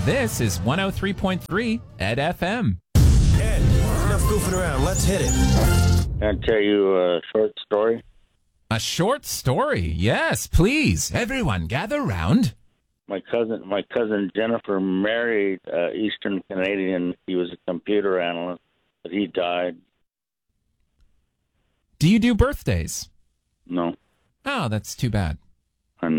This is 103.3 Ed FM. Ed, enough goofing around. Let's hit it. Can I tell you a short story? A short story. Yes, please. Everyone, gather round. My cousin Jennifer married Eastern Canadian. He was a computer analyst, but he died. Do you do birthdays? No. Oh, that's too bad.